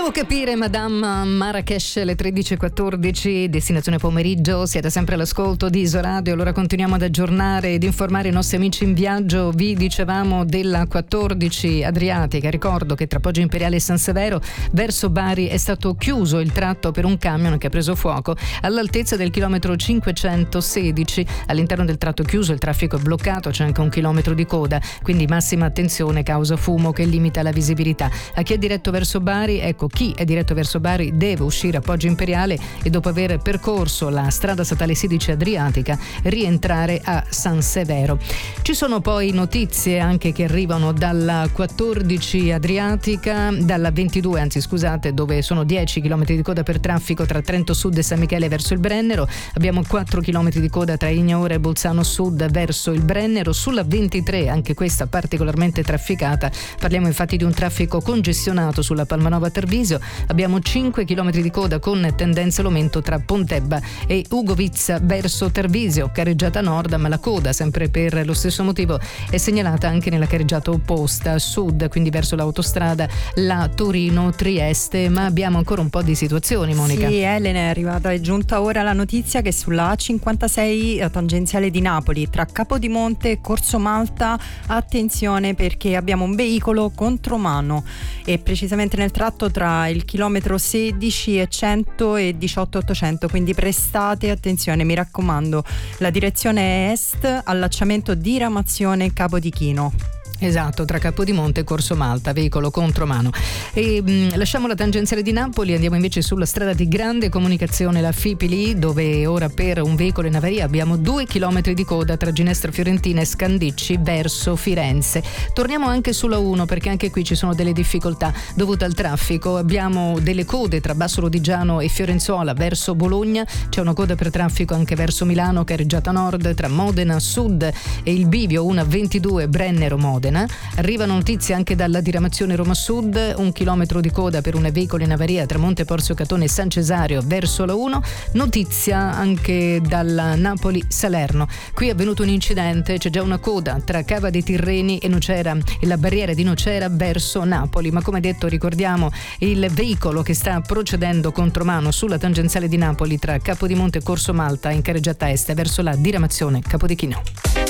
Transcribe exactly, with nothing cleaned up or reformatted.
Volevo capire, Madame Marrakesh, alle tredici e quattordici, destinazione pomeriggio. Siete sempre all'ascolto di Isoradio. Allora continuiamo ad aggiornare ed informare i nostri amici in viaggio. Vi dicevamo della quattordici Adriatica. Ricordo che tra Poggio Imperiale e San Severo verso Bari è stato chiuso il tratto per un camion che ha preso fuoco all'altezza del chilometro cinquecentosedici. All'interno del tratto chiuso il traffico è bloccato, c'è anche un chilometro di coda, quindi massima attenzione, causa fumo che limita la visibilità. A chi è diretto verso Bari, ecco, chi è diretto verso Bari deve uscire a Poggio Imperiale e dopo aver percorso la strada statale sedici Adriatica rientrare a San Severo. Ci sono poi notizie anche che arrivano dalla quattordici Adriatica, dalla ventidue anzi scusate, dove sono dieci chilometri di coda per traffico tra Trento Sud e San Michele verso il Brennero. Abbiamo quattro chilometri di coda tra Ignaura e Bolzano Sud verso il Brennero. Sulla ventitré, anche questa particolarmente trafficata, parliamo infatti di un traffico congestionato sulla Palmanova Tarvisio. Abbiamo cinque chilometri di coda con tendenza all'aumento tra Pontebba e Ugovizza verso Tarvisio. Carreggiata nord, ma la coda, sempre per lo stesso motivo, è segnalata anche nella carreggiata opposta sud, quindi verso l'autostrada la Torino-Trieste. Ma abbiamo ancora un po' di situazioni, Monica. Sì, Elena, è arrivata, è giunta ora la notizia che sulla A cinquantasei tangenziale di Napoli tra Capodimonte e Corso Malta, attenzione perché abbiamo un veicolo contromano e precisamente nel tratto tra il chilometro sedici e cento e diciotto ottocento, quindi prestate attenzione, mi raccomando. La direzione è est, allacciamento diramazione Capodichino. Esatto, tra Capodimonte e Corso Malta, veicolo contromano. E mh, lasciamo la tangenziale di Napoli, andiamo invece sulla strada di grande comunicazione, la Fipili, dove ora per un veicolo in avaria abbiamo due chilometri di coda tra Ginestra Fiorentina e Scandicci verso Firenze. Torniamo anche sulla uno perché anche qui ci sono delle difficoltà dovute al traffico. Abbiamo delle code tra Basso Lodigiano e Fiorenzuola verso Bologna, c'è una coda per traffico anche verso Milano, carreggiata nord tra Modena Sud e il bivio una ventidue Brennero Modena. Arrivano notizie anche dalla diramazione Roma Sud, un chilometro di coda per un veicolo in avaria tra Monte Porzio Catone e San Cesario verso la uno. Notizia anche dalla Napoli Salerno, qui è avvenuto un incidente, c'è già una coda tra Cava dei Tirreni e Nocera e la barriera di Nocera verso Napoli, ma come detto ricordiamo il veicolo che sta procedendo contromano sulla tangenziale di Napoli tra Capodimonte e Corso Malta in carreggiata est verso la diramazione Capodichino.